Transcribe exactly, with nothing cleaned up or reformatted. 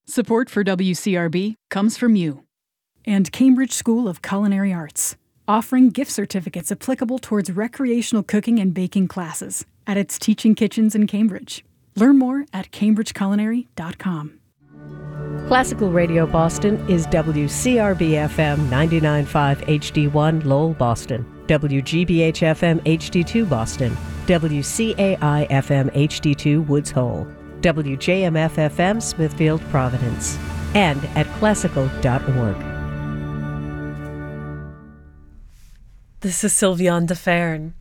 Support for W C R B comes from you. And Cambridge School of Culinary Arts, offering gift certificates applicable towards recreational cooking and baking classes at its teaching kitchens in Cambridge. Learn more at cambridge culinary dot com. Classical Radio Boston is W C R B F M ninety-nine point five H D one Lowell, Boston, W G B H F M H D two Boston, W C A I F M H D two Woods Hole, W J M F F M Smithfield, Providence, and at classical dot org. This is Sylviane de Fern.